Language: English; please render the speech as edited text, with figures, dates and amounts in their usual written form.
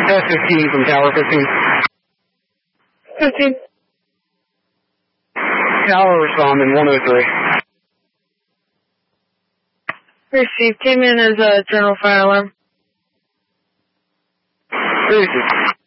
15 from Tower 15. 15. Tower responding 103. Received. Came in as a general fire alarm. 36.